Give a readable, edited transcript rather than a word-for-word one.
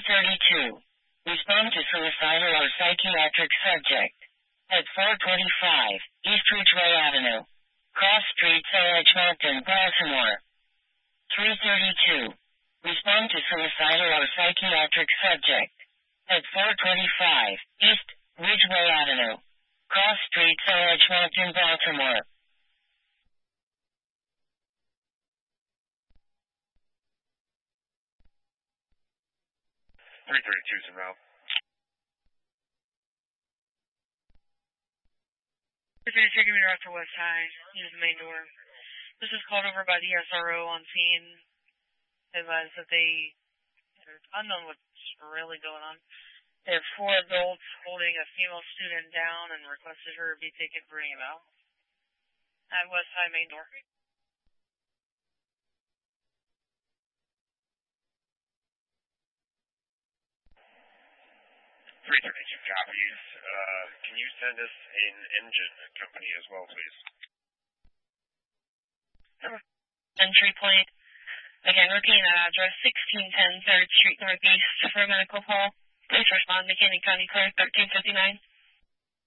332. Respond to suicidal or psychiatric subject. At 425 East Ridgeway Avenue, Cross Street, Edgemonton, Baltimore. 332. Respond to suicidal or psychiatric subject. At 425 East Ridgeway Avenue, Cross Street, Edgemonton, Baltimore. 332's en route. 332, give me your after West High. Use the main door. This is called over by the SRO on scene. Advised that they're unknown what's really going on. They have 4 adults holding a female student down and requested her be taken for an eval. At West High main door. 332 copies. Can you send us an engine company as well, please? Entry point. Again, repeating that address, 1610 3rd Street Northeast for a medical call. Please respond, McKinney County Clerk, 1359.